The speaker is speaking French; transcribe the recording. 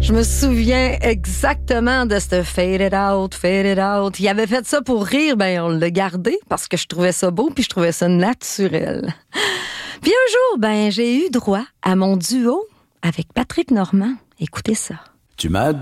Je me souviens exactement de ce fade it out, fade it out. Il avait fait ça pour rire, ben on l'a gardé parce que je trouvais ça beau puis je trouvais ça naturel. Puis un jour, ben j'ai eu droit à mon duo avec Patrick Normand. Écoutez ça. Tu m'as